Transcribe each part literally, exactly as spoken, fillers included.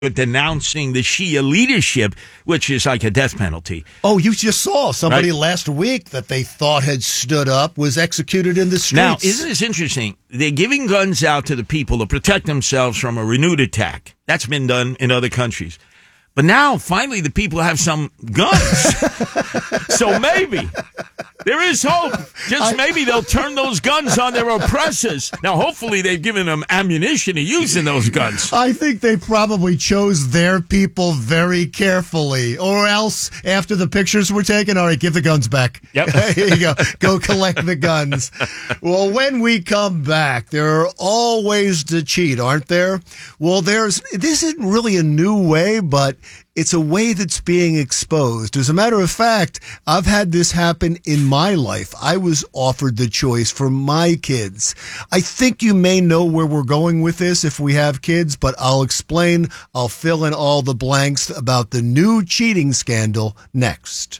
with denouncing the Shia leadership, which is like a death penalty. Oh, you just saw somebody right? last week that they thought had stood up was executed in the streets. Now, isn't this interesting? They're giving guns out to the people to protect themselves from a renewed attack. That's been done in other countries. But now, finally, the people have some guns. So maybe there is hope. Just maybe they'll turn those guns on their oppressors. Now, hopefully, they've given them ammunition to use in those guns. I think they probably chose their people very carefully. Or else, after the pictures were taken, all right, give the guns back. Yep. Here you go. Go collect the guns. Well, when we come back, there are all ways to cheat, aren't there? Well, there's this isn't really a new way, but it's a way that's being exposed. As a matter of fact, I've had this happen in my life. I was offered the choice for my kids. I think you may know where we're going with this if we have kids, but I'll explain. I'll fill in all the blanks about the new cheating scandal next.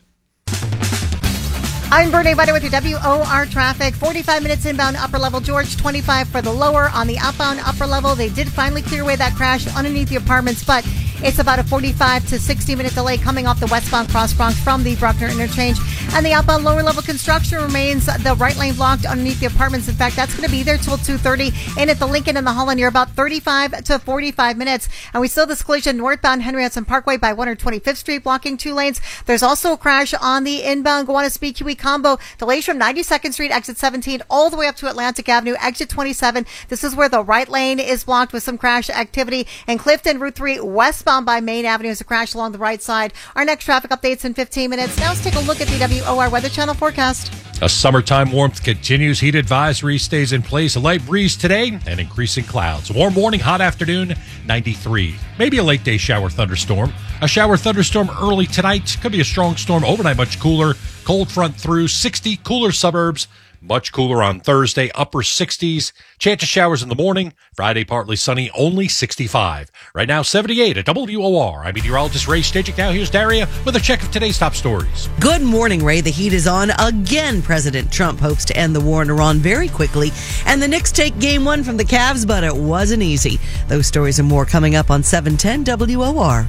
I'm Bernie Butter with your W O R traffic. forty-five minutes inbound upper level George, twenty-five for the lower. On the outbound upper level, they did finally clear away that crash underneath the apartments, but it's about a forty-five to sixty minute delay coming off the westbound Cross Bronx from the Bruckner interchange. And the outbound lower level construction remains the right lane blocked underneath the apartments. In fact, that's going to be there till two thirty. In at the Lincoln and the Holland, you're about thirty-five to forty-five minutes. And we still this collision northbound Henry Hudson Parkway by one twenty-fifth Street blocking two lanes. There's also a crash on the inbound Gowanus-B Q E combo. Delays from ninety-second Street, exit seventeen, all the way up to Atlantic Avenue, exit twenty-seven. This is where the right lane is blocked with some crash activity. And Clifton, Route three, westbound by Main Avenue is a crash along the right side. Our next traffic updates in fifteen minutes. Now let's take a look at the W O R Weather Channel forecast. A summertime warmth continues. Heat advisory stays in place. A light breeze today and increasing clouds. Warm morning, hot afternoon, ninety-three. Maybe a late day shower thunderstorm. A shower thunderstorm early tonight. Could be a strong storm overnight, much cooler. Cold front through sixty. Cooler suburbs. Much cooler on Thursday, upper sixties. Chance of showers in the morning. Friday, partly sunny, only sixty-five. Right now, seventy-eight at W O R. I'm meteorologist Ray Stagik. Now here's Daria with a check of today's top stories. Good morning, Ray. The heat is on again. President Trump hopes to end the war in Iran very quickly. And the Knicks take game one from the Cavs, but it wasn't easy. Those stories and more coming up on seven ten W O R.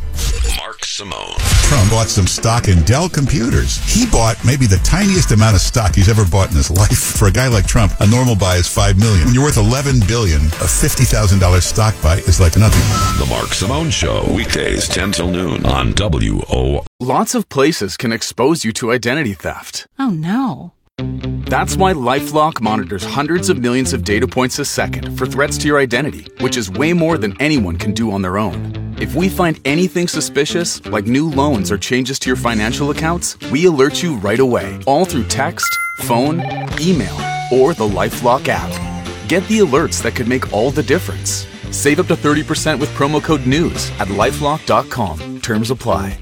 Mark Simone. Trump bought some stock in Dell Computers. He bought maybe the tiniest amount of stock he's ever bought in his life. For a guy like Trump, a normal buy is five million dollars. When you're worth eleven billion dollars, a fifty thousand dollars stock buy is like nothing. The Mark Simone Show, weekdays ten till noon on W O R. Lots of places can expose you to identity theft. Oh, no. That's why LifeLock monitors hundreds of millions of data points a second for threats to your identity, which is way more than anyone can do on their own. If we find anything suspicious, like new loans or changes to your financial accounts, we alert you right away, all through text, phone, email, or the LifeLock app. Get the alerts that could make all the difference. Save up to thirty percent with promo code NEWS at lifelock dot com. Terms apply.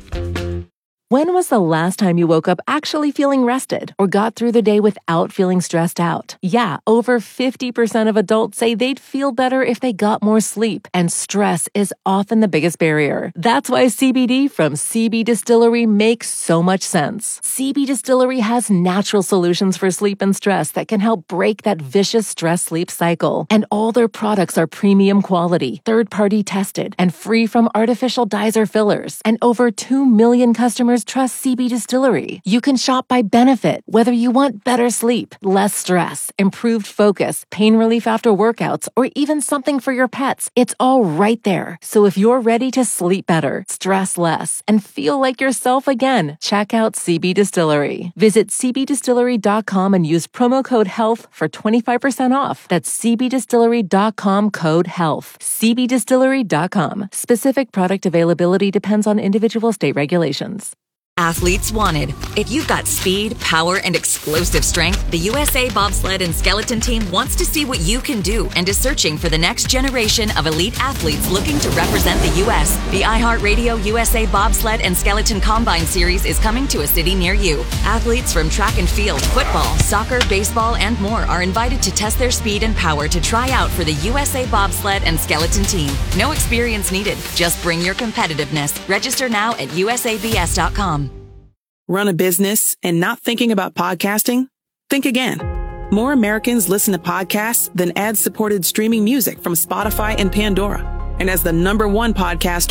When was the last time you woke up actually feeling rested or got through the day without feeling stressed out? Yeah, over fifty percent of adults say they'd feel better if they got more sleep, and stress is often the biggest barrier. That's why C B D from C B Distillery makes so much sense. C B Distillery has natural solutions for sleep and stress that can help break that vicious stress-sleep cycle. And all their products are premium quality, third-party tested, and free from artificial dyes or fillers. And over two million customers trust C B Distillery. You can shop by benefit, whether you want better sleep, less stress, improved focus, pain relief after workouts, or even something for your pets. It's all right there. So if you're ready to sleep better, stress less, and feel like yourself again, check out C B Distillery. Visit c b distillery dot com and use promo code HEALTH for twenty-five percent off. That's c b distillery dot com code HEALTH. c b distillery dot com. Specific product availability depends on individual state regulations. Athletes wanted. If you've got speed, power, and explosive strength, the U S A Bobsled and Skeleton Team wants to see what you can do and is searching for the next generation of elite athletes looking to represent the U S The iHeartRadio U S A Bobsled and Skeleton Combine Series is coming to a city near you. Athletes from track and field, football, soccer, baseball, and more are invited to test their speed and power to try out for the U S A Bobsled and Skeleton Team. No experience needed. Just bring your competitiveness. Register now at u s a b s dot com. Run a business and not thinking about podcasting? Think again. More Americans listen to podcasts than ad-supported streaming music from Spotify and Pandora. And as the number one podcast